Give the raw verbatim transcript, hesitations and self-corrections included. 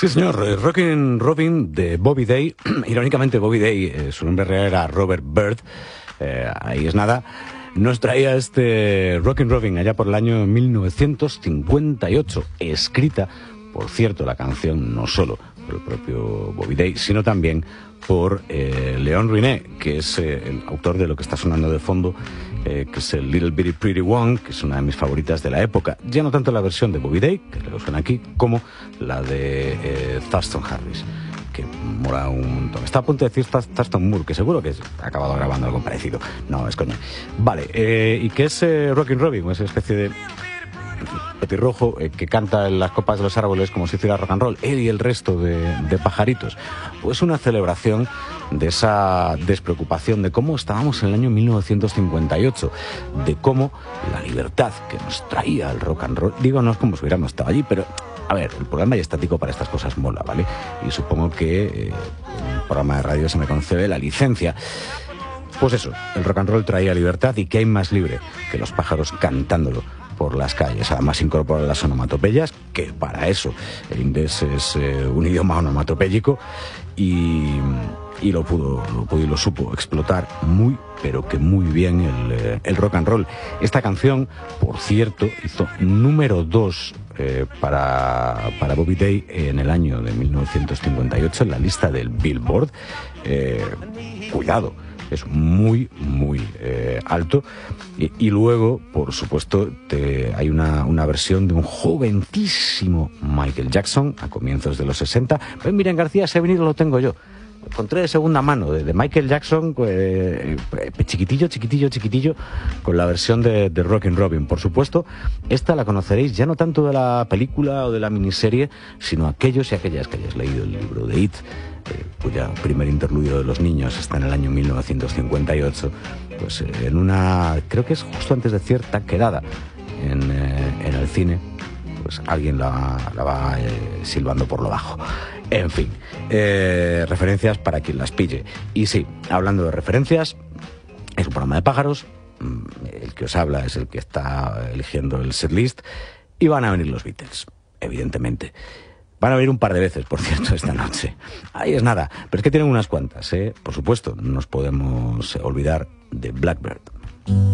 Sí, señor. Rockin' Robin de Bobby Day. Irónicamente, Bobby Day, eh, su nombre real era Robert Byrd. Eh, ahí es nada. Nos traía este Rockin' Robin allá por el año mil novecientos cincuenta y ocho. Escrita, por cierto, la canción no solo por el propio Bobby Day, sino también por eh, Leon Ruiné, que es eh, el autor de lo que está sonando de fondo, eh, que es el Little Bitty Pretty One, que es una de mis favoritas de la época. Ya no tanto la versión de Bobby Day, que lo suena aquí, como la de eh, Thurston Harris, que mola un montón. Está a punto de decir Thurston Moore, que seguro que ha acabado grabando algo parecido. No, es coña. Vale, eh, ¿y qué es eh, Rockin' Robin? Esa especie de petirrojo eh, que canta en las copas de los árboles como si hiciera rock and roll, él y el resto de, de pajaritos. Pues una celebración de esa despreocupación de cómo estábamos en el año mil novecientos cincuenta y ocho, de cómo la libertad que nos traía el rock and roll, digo, no es como si hubiéramos estado allí, pero a ver, el programa estático para estas cosas mola, ¿vale? Y supongo que eh, en un programa de radio se me concede la licencia. Pues eso, el rock and roll traía libertad, y qué hay más libre que los pájaros cantándolo por las calles. Además incorpora las onomatopeyas, que para eso el inglés es eh, un idioma onomatopéyico, y, y lo pudo, lo pudo y lo supo explotar muy, pero que muy bien el, eh, el rock and roll. Esta canción, por cierto, hizo número dos eh, para, para Bobby Day en el año de mil novecientos cincuenta y ocho en la lista del Billboard. Eh, cuidado, es muy, muy eh, alto. Y, y luego, por supuesto, te, hay una, una versión de un jovencísimo Michael Jackson a comienzos de los sesenta. Pues miren, García, ese vinilo lo tengo yo. Lo encontré de segunda mano, de, de Michael Jackson, eh, chiquitillo, chiquitillo, chiquitillo, con la versión de, de Rockin' Robin. Por supuesto, esta la conoceréis ya no tanto de la película o de la miniserie, sino aquellos y aquellas que hayáis leído el libro de It, eh, cuya primer interludio de los niños está en el año mil novecientos cincuenta y ocho, pues eh, en una, creo que es justo antes de cierta quedada en, eh, en el cine, pues alguien la, la va eh, silbando por lo bajo. En fin, eh, referencias para quien las pille. Y sí, hablando de referencias, es un programa de pájaros, el que os habla es el que está eligiendo el setlist, y van a venir los Beatles, evidentemente. Van a venir un par de veces, por cierto, esta noche. Ahí es nada, pero es que tienen unas cuantas, ¿eh? Por supuesto, no nos podemos olvidar de Blackbird.